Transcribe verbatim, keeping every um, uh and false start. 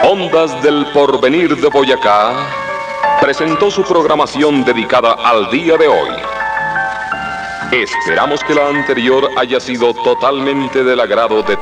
Ondas del Porvenir de Boyacá presentó su programación dedicada al día de hoy. Esperamos que la anterior haya sido totalmente del agrado de